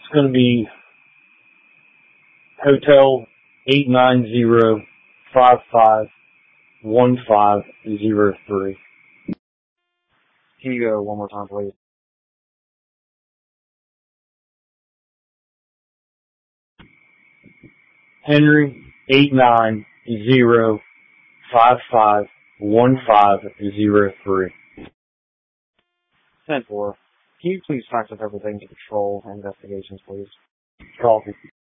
going to be Hotel 890551503. Can you go one more time, please? Henry 890551503. 10-4. Can you please fax up everything to Patrol Investigations, please? Coffee.